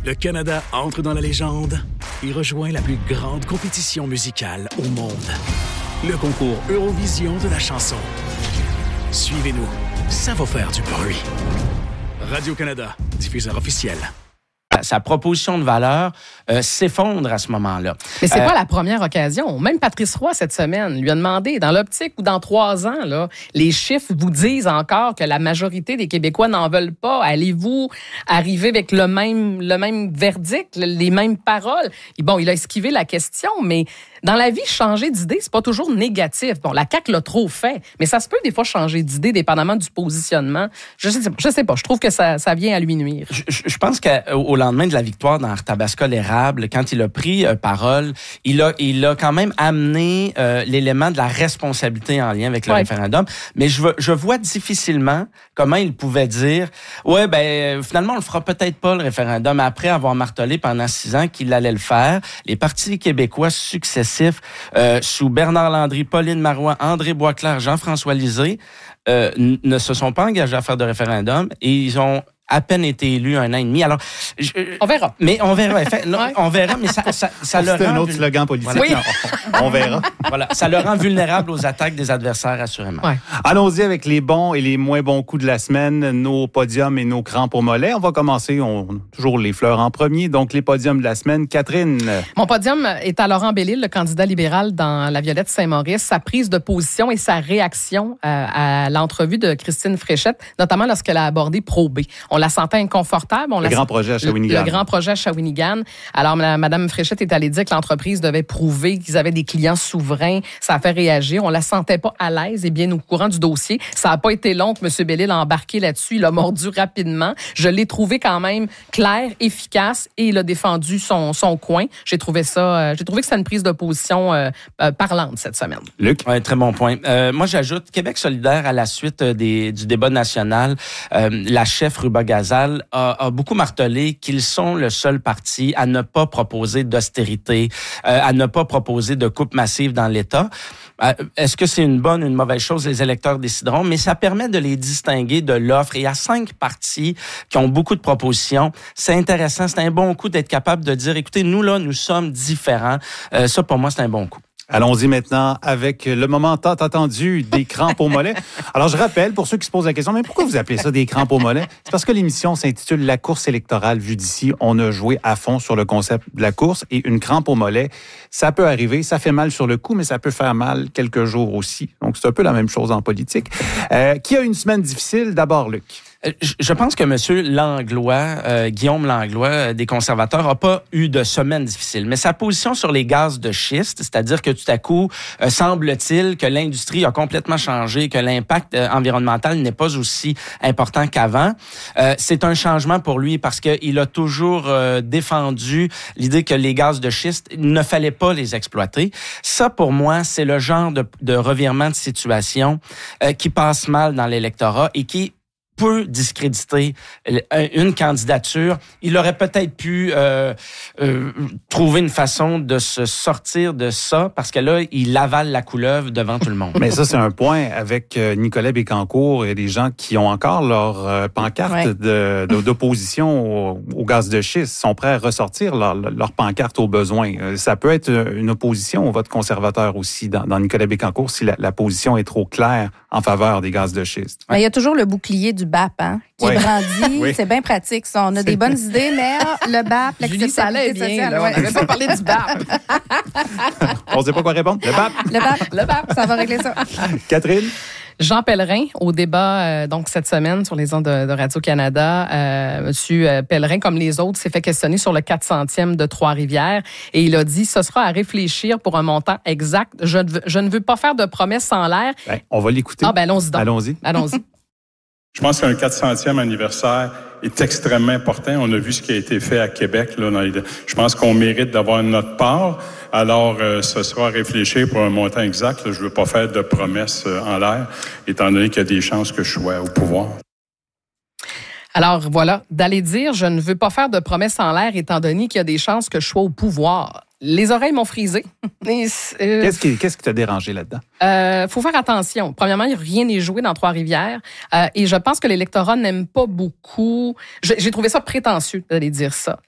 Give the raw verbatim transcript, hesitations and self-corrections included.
Le Canada entre dans la légende et rejoint la plus grande compétition musicale au monde. Le concours Eurovision de la chanson. Suivez-nous, ça va faire du bruit. Radio-Canada, diffuseur officiel. Sa proposition de valeur euh, s'effondre à ce moment-là. Mais c'est euh, pas la première occasion. Même Patrice Roy, cette semaine, lui a demandé, dans l'optique ou dans trois ans, là, les chiffres vous disent encore que la majorité des Québécois n'en veulent pas. Allez-vous arriver avec le même, le même verdict, les mêmes paroles? Et bon, il a esquivé la question, mais dans la vie, changer d'idée, c'est pas toujours négatif. Bon, la C A Q l'a trop fait, mais ça se peut des fois changer d'idée, dépendamment du positionnement. Je sais, je sais pas, je trouve que ça, ça vient à lui nuire. Je, je pense qu'au lendemain de la victoire dans Arthabasca l'érable, quand il a pris euh, parole, il a, il a quand même amené euh, l'élément de la responsabilité en lien avec le ouais. référendum. Mais je, je vois difficilement comment il pouvait dire, ouais, ben finalement on le fera peut-être pas le référendum après avoir martelé pendant six ans qu'il allait le faire. Les partis québécois successifs euh, sous Bernard Landry, Pauline Marois, André Boisclair, Jean-François Lisée euh, n- ne se sont pas engagés à faire de référendum et ils ont à peine été élus un an et demi. Alors, je, on verra. Mais on verra. Fait, non, ouais. On verra, mais ça, ça, ça le rend... C'est un autre slogan politique. Voilà. Oui. On verra. Voilà, ça le rend vulnérable aux attaques des adversaires, assurément. Ouais. Allons-y avec les bons et les moins bons coups de la semaine, nos podiums et nos crampes au mollet. On va commencer, on toujours les fleurs en premier. Donc, les podiums de la semaine. Catherine. Mon podium est à Laurent Bellil, le candidat libéral dans la Violette Saint-Maurice. Sa prise de position et sa réaction à, à l'entrevue de Christine Fréchette, notamment lorsqu'elle a abordé Pro B. On la sentait inconfortable. On le la... grand projet à Shawinigan. Le, le grand projet à Shawinigan. Alors, Mme Fréchette est allée dire que l'entreprise devait prouver qu'ils avaient des clients souverains. Ça a fait réagir. On la sentait pas à l'aise et bien au courant du dossier. Ça a pas été long que M. Bellil a embarqué là-dessus. Il a mordu rapidement. Je l'ai trouvé quand même clair, efficace et il a défendu son, son coin. J'ai trouvé ça, euh, j'ai trouvé que c'était une prise de position euh, euh, parlante cette semaine. Luc? Oui, très bon point. Euh, moi, j'ajoute Québec solidaire à la suite des, du débat national. Euh, la chef Ruba Gazal a a beaucoup martelé qu'ils sont le seul parti à ne pas proposer d'austérité, euh, à ne pas proposer de coupe massive dans l'État. Euh, est-ce que c'est une bonne ou une mauvaise chose? Les électeurs décideront, mais ça permet de les distinguer de l'offre. Et il y a cinq partis qui ont beaucoup de propositions. C'est intéressant, c'est un bon coup d'être capable de dire, écoutez, nous là, nous sommes différents. Euh, ça, pour moi, c'est un bon coup. Allons-y maintenant avec le moment tant attendu des crampes au mollet. Alors, je rappelle, pour ceux qui se posent la question, mais pourquoi vous appelez ça des crampes au mollet? C'est parce que l'émission s'intitule « La course électorale vue d'ici ». On a joué à fond sur le concept de la course et une crampe au mollet, ça peut arriver, ça fait mal sur le coup, mais ça peut faire mal quelques jours aussi. Donc, c'est un peu la même chose en politique. Euh, qui a une semaine difficile? D'abord, Luc. Je pense que M. Langlois, euh, Guillaume Langlois, euh, des conservateurs, n'a pas eu de semaine difficile. Mais sa position sur les gaz de schiste, c'est-à-dire que tout à coup, euh, semble-t-il que l'industrie a complètement changé, que l'impact euh, environnemental n'est pas aussi important qu'avant, euh, c'est un changement pour lui parce qu'il a toujours euh, défendu l'idée que les gaz de schiste, il ne fallait pas les exploiter. Ça, pour moi, c'est le genre de, de revirement de situation euh, qui passe mal dans l'électorat et qui peut discréditer une candidature. Il aurait peut-être pu euh, euh, trouver une façon de se sortir de ça, parce que là, il avale la couleuvre devant tout le monde. Mais ça, c'est un point avec Nicolas Bécancour et des gens qui ont encore leur euh, pancarte ouais. de, de, d'opposition au, au gaz de schiste, sont prêts à ressortir leur, leur pancarte au besoin. Ça peut être une opposition au vote conservateur aussi dans, dans Nicolas Bécancour si la, la position est trop claire en faveur des gaz de schiste. Ouais. Il y a toujours le bouclier du B A P, hein, qui oui. est brandi. Oui. C'est bien pratique, ça. On a c'est des bonnes idées, mais le B A P, l'acceptabilité sociale. Là, ouais. On n'avait pas parlé du B A P. On ne sait pas quoi répondre. Le B A P. Le B A P. Le B A P, ça va régler ça. Catherine? Jean Pellerin, au débat euh, donc cette semaine sur les ondes de, de Radio-Canada, euh, Monsieur Pellerin, comme les autres, s'est fait questionner sur le quatre centième de Trois-Rivières et il a dit « Ce sera à réfléchir pour un montant exact. Je ne veux, je ne veux pas faire de promesses en l'air. Ben, » On va l'écouter. Ah ben allons-y donc. Allons-y. Allons-y. Je pense qu'un quatre centième anniversaire est extrêmement important. On a vu ce qui a été fait à Québec. Là, dans les... Je pense qu'on mérite d'avoir notre part. Alors, euh, ce sera à réfléchir pour un montant exact. Là, je ne veux pas faire de promesses euh, en l'air, étant donné qu'il y a des chances que je sois au pouvoir. Alors, voilà, d'aller dire « Je ne veux pas faire de promesses en l'air, étant donné qu'il y a des chances que je sois au pouvoir ». Les oreilles m'ont frisé. euh, qu'est-ce qui, qu'est-ce qui t'a dérangé là-dedans? Euh, faut faire attention. Premièrement, rien n'est joué dans Trois-Rivières. Euh, et je pense que l'électorat n'aime pas beaucoup... J'ai, j'ai trouvé ça prétentieux d'aller dire ça.